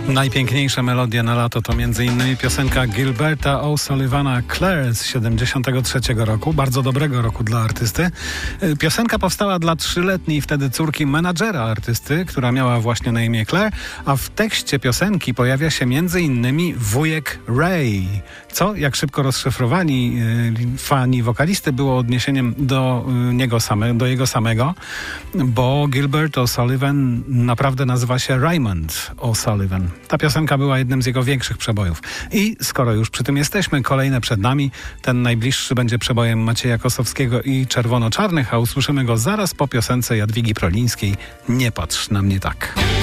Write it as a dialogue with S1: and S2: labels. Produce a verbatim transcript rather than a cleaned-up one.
S1: Najpiękniejsze melodie na lato to między innymi piosenka Gilberta O'Sullivana Claire z siedemdziesiątego trzeciego roku, bardzo dobrego roku dla artysty. Piosenka powstała dla trzyletniej wtedy córki menadżera artysty, która miała właśnie na imię Claire, a w tekście piosenki pojawia się między innymi wujek Ray, co, jak szybko rozszyfrowali yy, fani wokalisty, było odniesieniem do yy, niego samego, do jego samego, bo Gilbert O'Sullivan naprawdę nazywa się Raymond O'Sullivan. Ta piosenka była jednym z jego większych przebojów. I skoro już przy tym jesteśmy, kolejne przed nami. Ten najbliższy będzie przebojem Macieja Kosowskiego i Czerwono-Czarnych, a usłyszymy go zaraz po piosence Jadwigi Prolińskiej. Nie patrz na mnie tak.